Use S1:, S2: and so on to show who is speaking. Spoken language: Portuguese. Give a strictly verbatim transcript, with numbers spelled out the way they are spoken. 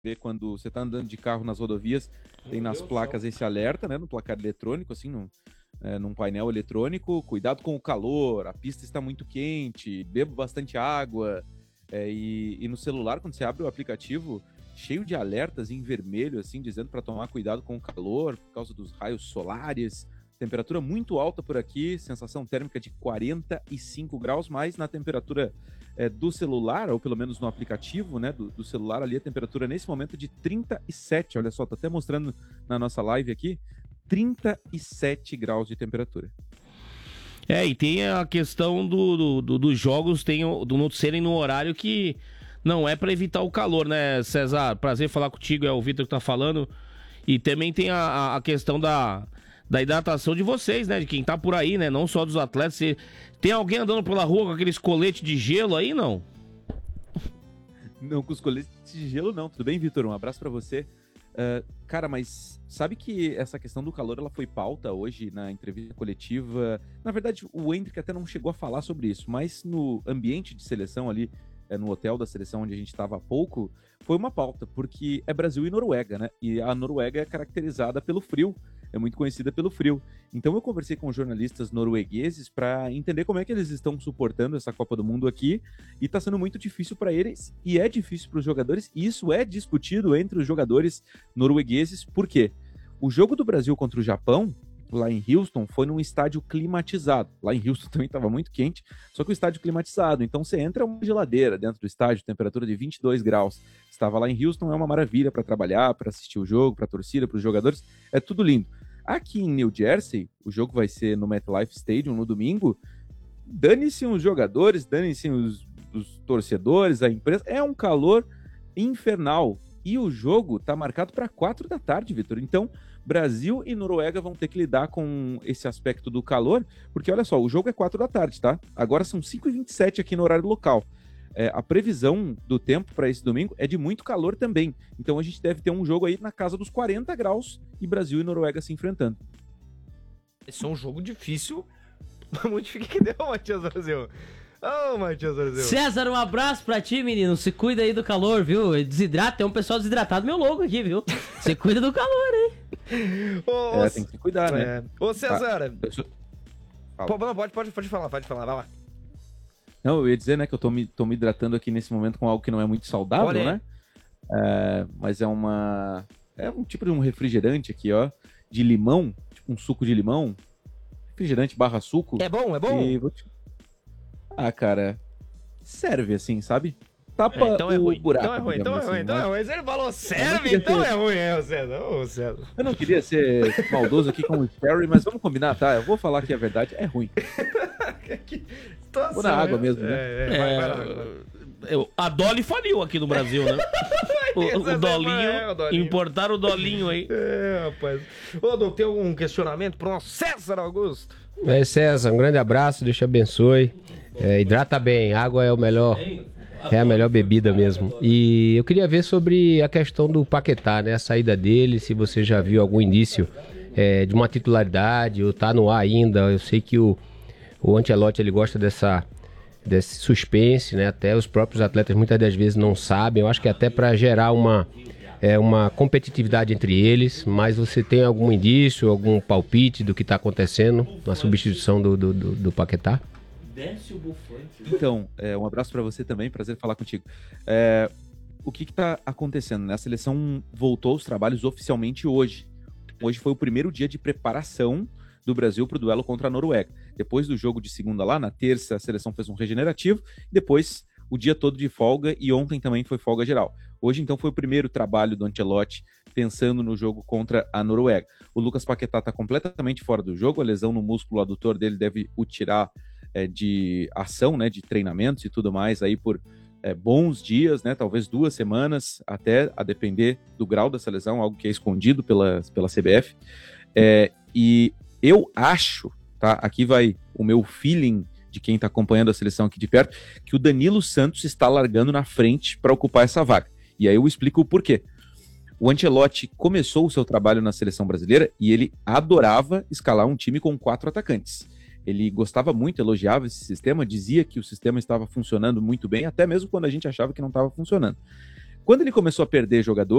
S1: vê quando você está andando de carro nas rodovias, tem nas placas esse alerta, né, no placar eletrônico, assim, no, é, num painel eletrônico, cuidado com o calor, a pista está muito quente, beba bastante água, é, e, e no celular, quando você abre o aplicativo, cheio de alertas em vermelho, assim, dizendo para tomar cuidado com o calor, por causa dos raios solares, temperatura muito alta por aqui, sensação térmica de quarenta e cinco graus, mas na temperatura é, do celular, ou pelo menos no aplicativo, né, do, do celular ali, a temperatura nesse momento de trinta e sete, olha só, tô até mostrando na nossa live aqui, trinta e sete graus de temperatura.
S2: É, e tem a questão do, do, do, dos jogos tem, do não serem no horário que não é para evitar o calor, né, César? Prazer falar contigo, é o Vitor que tá falando. E também tem a, a questão da, da hidratação de vocês, né? De quem tá por aí, né? Não só dos atletas. Você... Tem alguém andando pela rua com aqueles coletes de gelo aí, não?
S1: Não, com os coletes de gelo não. Tudo bem, Vitor? Um abraço para você. Uh, cara, mas sabe que essa questão do calor ela foi pauta hoje na entrevista coletiva? Na verdade, o Hendrick até não chegou a falar sobre isso, mas no ambiente de seleção ali, é, no hotel da seleção onde a gente estava há pouco, foi uma pauta, porque é Brasil e Noruega, né? E a Noruega é caracterizada pelo frio, é muito conhecida pelo frio. Então eu conversei com jornalistas noruegueses para entender como é que eles estão suportando essa Copa do Mundo aqui, e está sendo muito difícil para eles, e é difícil para os jogadores, e isso é discutido entre os jogadores noruegueses. Por quê? O jogo do Brasil contra o Japão, lá em Houston, foi num estádio climatizado. Lá em Houston também estava muito quente, só que o estádio climatizado. Então você entra uma geladeira dentro do estádio, temperatura de vinte e dois graus. Estava lá em Houston, é uma maravilha para trabalhar, para assistir o jogo, para a torcida, para os jogadores, é tudo lindo. Aqui em New Jersey, o jogo vai ser no MetLife Stadium no domingo. Dane-se os jogadores, dane-se os, os torcedores, a imprensa. É um calor infernal. E o jogo tá marcado para quatro da tarde, Vitor. Então, Brasil e Noruega vão ter que lidar com esse aspecto do calor, porque olha só, o jogo é quatro da tarde, tá? Agora são cinco e vinte e sete aqui no horário local. É, a previsão do tempo para esse domingo é de muito calor também. Então a gente deve ter um jogo aí na casa dos quarenta graus e Brasil e Noruega se enfrentando.
S3: Esse é um jogo difícil. Muito difícil. Que deu, Matias Brasil? Ô, oh, Matias Brasil.
S4: César, um abraço pra ti, menino. Se cuida aí do calor, viu? Desidrata, tem um pessoal desidratado meu logo aqui, viu? Você cuida do calor, hein?
S1: Ô, é, tem que se cuidar, né?
S3: É. Ô, César.
S1: Tá.
S3: Pô, não, pode, pode, pode falar, pode falar, vai lá.
S1: Não, eu ia dizer, né, que eu tô me, tô me hidratando aqui nesse momento com algo que não é muito saudável, Olha. né? É, mas é uma... É um tipo de um refrigerante aqui, ó, de limão, tipo um suco de limão. Refrigerante barra suco.
S3: É bom, é bom?
S1: E vou te... Ah, cara, serve assim, sabe? Tapa
S3: é, então
S1: o
S3: é ruim.
S1: buraco.
S3: Então é ruim, então é
S1: assim,
S3: ruim, então
S1: mas...
S3: é ruim. Ele falou serve, então
S1: ser...
S3: é ruim, é, César. Ô, César.
S1: Eu não queria ser maldoso aqui com o Sherry, mas vamos combinar, tá? Eu vou falar que a verdade é ruim. Vou na água mesmo, né?
S2: É, é, vai, vai lá, eu, a Dolly faliu aqui no Brasil, né? o, o, Dolinho, é, o Dolinho, importaram o Dolinho aí.
S3: É, rapaz. Ô, Dô, tem algum questionamento pro nosso César Augusto?
S5: É, César, um grande abraço, Deus te abençoe. É, hidrata bem, água é o melhor, é a melhor bebida mesmo. E eu queria ver sobre a questão do Paquetá, né? A saída dele, se você já viu algum indício é, de uma titularidade, ou tá no ar ainda. Eu sei que o, o Ancelotti, ele gosta dessa, desse suspense, né? Até os próprios atletas muitas das vezes não sabem. Eu acho que até para gerar uma, é, uma competitividade entre eles. Mas você tem algum indício, algum palpite do que está acontecendo na substituição do, do, do, do Paquetá?
S1: Então, é, um abraço para você também, prazer falar contigo. É, o que está acontecendo, né? A seleção voltou aos trabalhos oficialmente hoje. Hoje foi o primeiro dia de preparação do Brasil para o duelo contra a Noruega. Depois do jogo de segunda lá, na terça, a seleção fez um regenerativo, depois o dia todo de folga, e ontem também foi folga geral. Hoje, então, foi o primeiro trabalho do Ancelotti pensando no jogo contra a Noruega. O Lucas Paquetá está completamente fora do jogo, a lesão no músculo adutor dele deve o tirar é, de ação, né, de treinamentos e tudo mais, aí por é, bons dias, né, talvez duas semanas, até a depender do grau dessa lesão, algo que é escondido pela, pela C B F. É, e eu acho, tá, aqui vai o meu feeling de quem está acompanhando a seleção aqui de perto, que o Danilo Santos está largando na frente para ocupar essa vaga. E aí eu explico o porquê. O Ancelotti começou o seu trabalho na seleção brasileira e ele adorava escalar um time com quatro atacantes. Ele gostava muito, elogiava esse sistema, dizia que o sistema estava funcionando muito bem, até mesmo quando a gente achava que não estava funcionando. Quando ele começou a perder jogador,